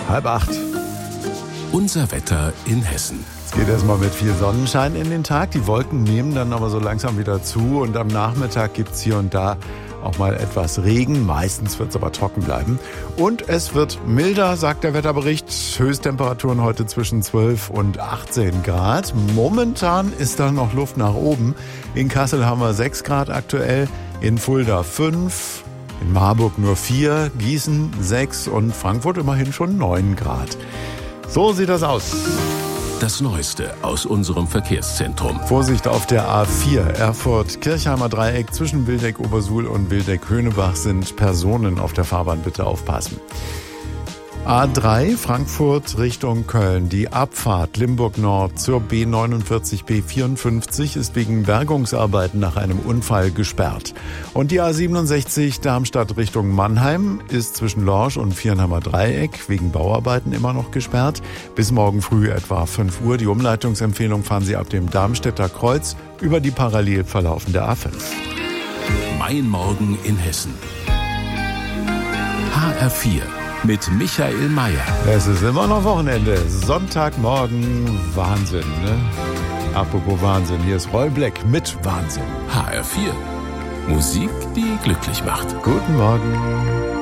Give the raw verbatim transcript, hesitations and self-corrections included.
Halb acht. Unser Wetter in Hessen. Es geht erstmal mit viel Sonnenschein in den Tag. Die Wolken nehmen dann aber so langsam wieder zu. Und am Nachmittag gibt es hier und da auch mal etwas Regen. Meistens wird es aber trocken bleiben. Und es wird milder, sagt der Wetterbericht. Höchsttemperaturen heute zwischen zwölf und achtzehn Grad. Momentan ist da noch Luft nach oben. In Kassel haben wir sechs Grad aktuell, in Fulda fünf, in Marburg nur vier, Gießen sechs und Frankfurt immerhin schon neun Grad. So sieht das aus. Das Neueste aus unserem Verkehrszentrum. Vorsicht auf der A vier, Erfurt-Kirchheimer Dreieck zwischen Wildeck-Obersuhl und Wildeck-Höhnebach sind Personen auf der Fahrbahn, bitte aufpassen. A drei, Frankfurt Richtung Köln. Die Abfahrt Limburg Nord zur B neunundvierzig B vierundfünfzig ist wegen Bergungsarbeiten nach einem Unfall gesperrt. Und die A siebenundsechzig, Darmstadt Richtung Mannheim, ist zwischen Lorsch und Viernheimer Dreieck wegen Bauarbeiten immer noch gesperrt. Bis morgen früh etwa fünf Uhr. Die Umleitungsempfehlung fahren Sie ab dem Darmstädter Kreuz über die parallel verlaufende A fünf. Mein Morgen in Hessen. H R vier. Mit Michael Mayer. Es ist immer noch Wochenende. Sonntagmorgen. Wahnsinn, ne? Apropos Wahnsinn, hier ist Roy Black mit Wahnsinn. H R vier. Musik, die glücklich macht. Guten Morgen.